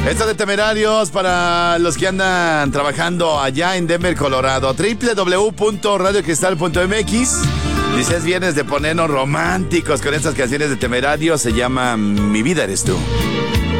Esto de Temerarios para los que andan trabajando allá en Denver, Colorado. www.radiocristal.mx. Dice, es viernes de ponernos románticos con estas canciones de Temerarios. Se llama Mi vida eres tú.